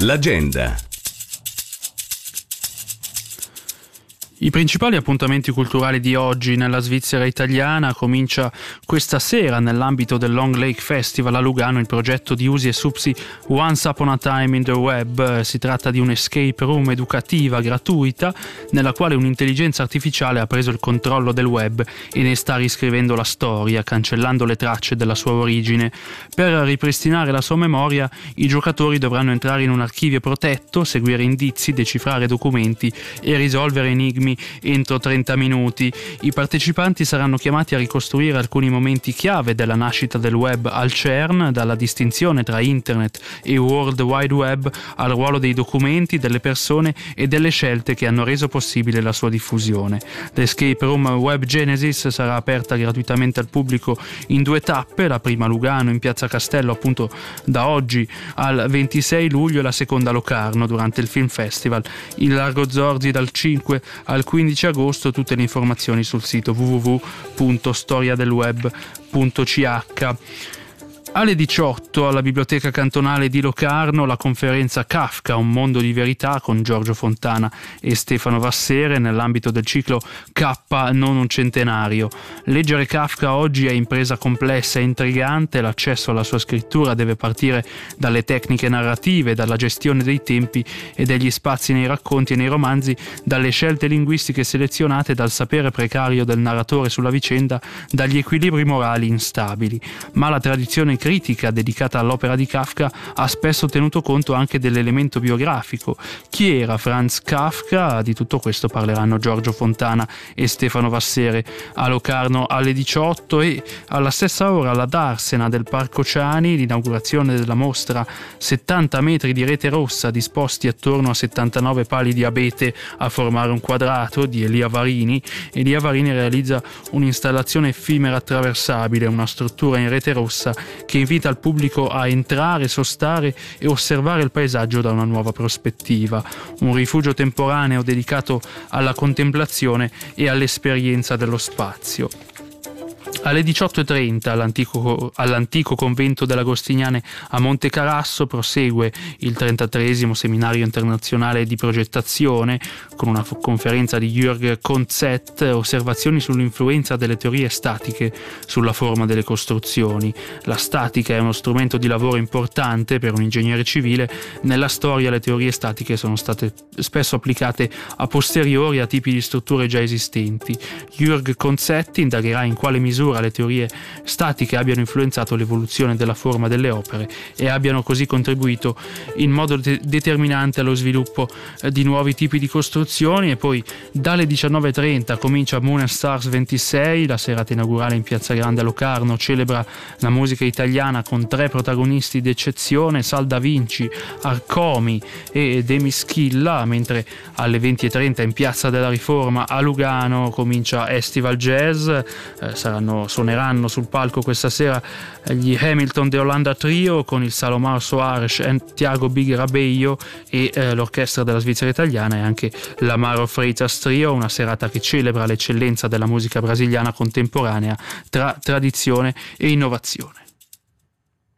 L'agenda. I principali appuntamenti culturali di oggi nella Svizzera italiana. Comincia questa sera nell'ambito del Long Lake Festival a Lugano il progetto di Usi e Supsi Once Upon a Time in the Web. Si tratta di un escape room educativa gratuita nella quale un'intelligenza artificiale ha preso il controllo del web e ne sta riscrivendo la storia, cancellando le tracce della sua origine. Per ripristinare la sua memoria, i giocatori dovranno entrare in un archivio protetto, seguire indizi, decifrare documenti e risolvere enigmi entro 30 minuti. I partecipanti saranno chiamati a ricostruire alcuni momenti chiave della nascita del web al CERN, dalla distinzione tra Internet e World Wide Web al ruolo dei documenti, delle persone e delle scelte che hanno reso possibile la sua diffusione. L'Escape Room Web Genesis sarà aperta gratuitamente al pubblico in 2 tappe, la prima a Lugano in Piazza Castello appunto da oggi al 26 luglio e la seconda a Locarno durante il Film Festival in Largo Zorzi dal 5 al 15 agosto. Tutte le informazioni sul sito www.storiadelweb.ch. Alle 18 alla Biblioteca Cantonale di Locarno la conferenza Kafka, un mondo di verità con Giorgio Fontana e Stefano Vassere nell'ambito del ciclo K non un centenario. Leggere Kafka oggi è impresa complessa e intrigante, l'accesso alla sua scrittura deve partire dalle tecniche narrative, dalla gestione dei tempi e degli spazi nei racconti e nei romanzi, dalle scelte linguistiche selezionate, dal sapere precario del narratore sulla vicenda, dagli equilibri morali instabili. Ma la tradizione critica dedicata all'opera di Kafka ha spesso tenuto conto anche dell'elemento biografico. Chi era Franz Kafka? Di tutto questo parleranno Giorgio Fontana e Stefano Vassere a Locarno alle 18 e alla stessa ora alla Darsena del Parco Ciani l'inaugurazione della mostra 70 metri di rete rossa disposti attorno a 79 pali di abete a formare un quadrato di Elia Varini. Elia Varini realizza un'installazione effimera attraversabile, una struttura in rete rossa che invita il pubblico a entrare, sostare e osservare il paesaggio da una nuova prospettiva. Un rifugio temporaneo dedicato alla contemplazione e all'esperienza dello spazio. Alle 18.30 all'antico convento dell'Agostiniane a Monte Carasso prosegue il 33esimo seminario internazionale di progettazione con una conferenza di Jürg Konzett, osservazioni sull'influenza delle teorie statiche sulla forma delle costruzioni. La statica è uno strumento di lavoro importante per un ingegnere civile. Nella storia le teorie statiche sono state spesso applicate a posteriori a tipi di strutture già esistenti. Jürg Konzett indagherà in quale misura le teorie statiche abbiano influenzato l'evoluzione della forma delle opere e abbiano così contribuito in modo determinante allo sviluppo di nuovi tipi di costruzioni. E poi dalle 19.30 comincia Moon and Stars 26, la serata inaugurale in Piazza Grande a Locarno celebra la musica italiana con 3 protagonisti d'eccezione, Sal Da Vinci, Arcomi e Demi Schilla, mentre alle 20.30 in Piazza della Riforma a Lugano comincia Estival Jazz. Suoneranno sul palco questa sera gli Hamilton de Hollanda Trio con il Salomar Soares e Tiago Big Rabeio e l'orchestra della Svizzera italiana e anche l'Amaro Freitas Trio, una serata che celebra l'eccellenza della musica brasiliana contemporanea tra tradizione e innovazione.